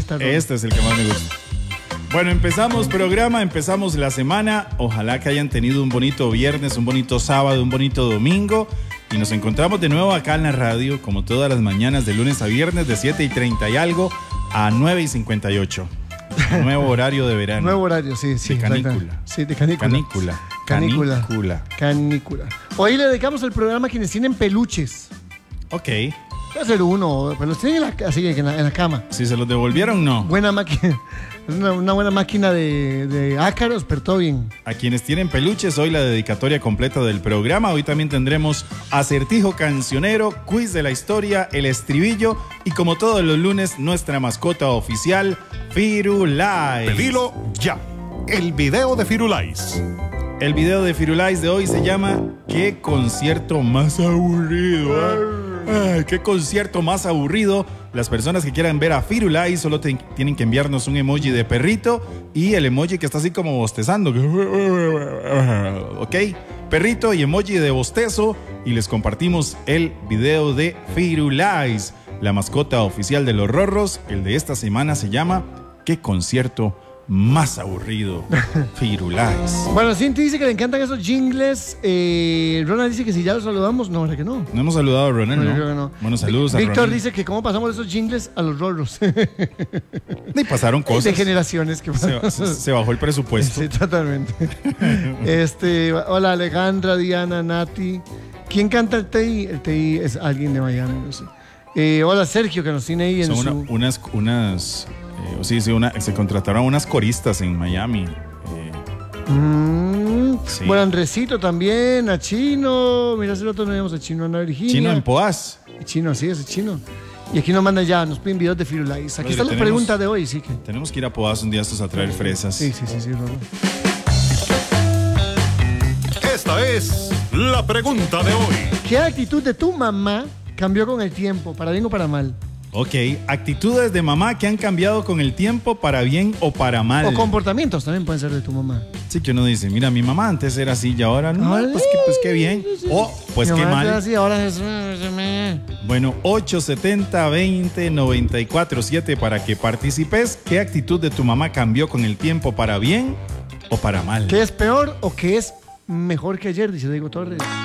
gusta, Rolo. Este es el que más me gusta. Bueno, empezamos programa, empezamos la semana. Ojalá que hayan tenido un bonito viernes, un bonito sábado, un bonito domingo. Y nos encontramos de nuevo acá en la radio, como todas las mañanas, de lunes a viernes, de 7:30 y algo a 9:58. Nuevo horario de verano. Nuevo horario, sí. De canícula. Sí, de canícula. Canícula. Hoy le dedicamos el programa a quienes tienen peluches. Ok. Puede ser uno, pero los tienen así en la cama. Si se los devolvieron, no. Buena máquina. Es una buena máquina de ácaros, pero todo bien. A quienes tienen peluches, hoy la dedicatoria completa del programa. Hoy también tendremos acertijo cancionero, quiz de la historia, el estribillo y como todos los lunes, nuestra mascota oficial, Firulais. Pedilo ya. El video de Firulais. El video de Firulais de hoy se llama ¿Qué concierto más aburrido? Ay, qué concierto más aburrido. Las personas que quieran ver a Firulais solo tienen que enviarnos un emoji de perrito y el emoji que está así como bostezando. ¿Ok? Perrito y emoji de bostezo y les compartimos el video de Firulais, la mascota oficial de los Rorros. El de esta semana se llama ¿Qué concierto más aburrido? Firulais. Bueno, Cinti dice que le encantan esos jingles. Ronald dice que si ya los saludamos, no, ¿verdad que no? No hemos saludado a Ronald, No, yo ¿no? creo que no. Bueno, saludos a Víctor Ronald. dice que cómo pasamos esos jingles a los Rorros. Y pasaron cosas. De generaciones que Se bajó el presupuesto. Sí, totalmente. Hola, Alejandra, Diana, Nati. ¿Quién canta el TI? El TI es alguien de Miami, no sé. Hola, Sergio, que nos tiene ahí en Son se contrataron unas coristas en Miami. Sí. Bueno, Andresito también, a Chino. Mira, hace rato no veíamos a Chino, Ana Virginia. Chino en Poás. Chino, sí, ese Chino. Y aquí nos mandan ya, nos piden videos de Firulais. Aquí está la pregunta de hoy, sí que. Tenemos que ir a Poás un día estos a traer fresas. Sí, Rolo. Esta es la pregunta de hoy. ¿Qué actitud de tu mamá cambió con el tiempo, para bien o para mal? Ok, actitudes de mamá que han cambiado con el tiempo para bien o para mal. O comportamientos también pueden ser de tu mamá. Sí, que uno dice, mira, mi mamá antes era así y ahora no, Ay, pues qué bien. O, pues Mi qué mamá mal. era así, ahora es... Bueno, 870-20-947 para que participes. ¿Qué actitud de tu mamá cambió con el tiempo para bien o para mal? ¿Qué es peor o qué es mejor que ayer? Dice Diego Torres.